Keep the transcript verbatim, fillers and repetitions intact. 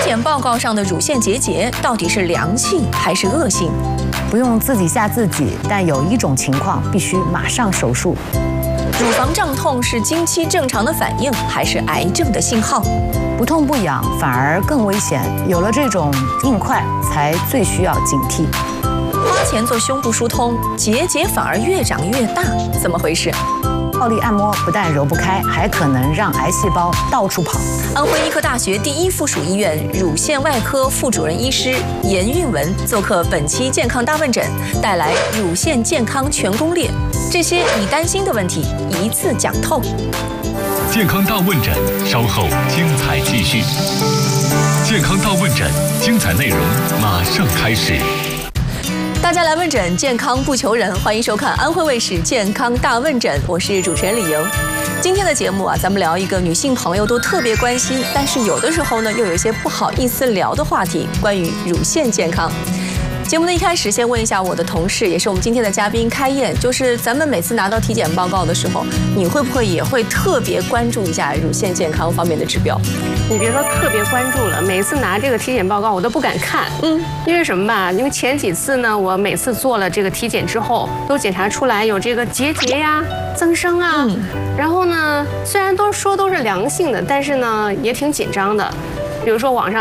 检报告上的乳腺结节到底是良性还是恶性？ 不用自己吓自己，但有一种情况必须马上手术。 乳房胀痛是经期正常的反应，还是癌症的信号？ 不痛不痒反而更危险，有了这种硬块才最需要警惕。 花钱做胸部疏通，结节反而越长越大，怎么回事？ 暴力按摩不但揉不开，还可能让癌细胞到处跑。 安徽医科大学第一附属医院乳腺外科副主任医师严韵文做客本期健康大问诊，带来乳腺健康全攻略，这些你担心的问题一次讲透。 健康大问诊稍后精彩继续。健康大问诊精彩内容马上开始。 大家来问诊，健康不求人，欢迎收看安徽卫视健康大问诊，我是主持人李莹。今天的节目啊，咱们聊一个女性朋友都特别关心，但是有的时候呢，又有一些不好意思聊的话题，关于乳腺健康。节目的一开始，先问一下我的同事，也是我们今天的嘉宾开燕，就是咱们每次拿到体检报告的时候，你会不会也会特别关注一下乳腺健康方面的指标？ 你别说特别关注了，每次拿这个体检报告我都不敢看，嗯，因为什么吧？因为前几次呢，我每次做了这个体检之后，都检查出来有这个结节呀、增生啊，嗯、然后呢，虽然都说都是良性的，但是呢，也挺紧张的。比如说网上